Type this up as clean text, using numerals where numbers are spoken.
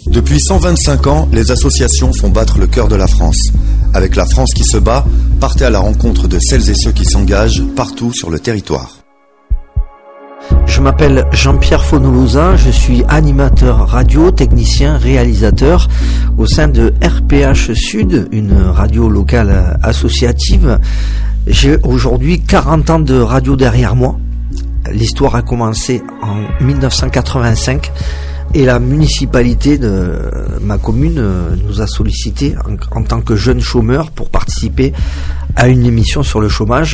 Depuis 125 ans, les associations font battre le cœur de la France. Avec la France qui se bat, partez à la rencontre de celles et ceux qui s'engagent partout sur le territoire. Je m'appelle Jean-Pierre Fonolosa, je suis animateur radio, technicien, réalisateur au sein de RPH Sud, une radio locale associative. J'ai aujourd'hui 40 ans de radio derrière moi. L'histoire a commencé en 1985 et la municipalité de ma commune nous a sollicité en tant que jeunes chômeurs pour participer à une émission sur le chômage.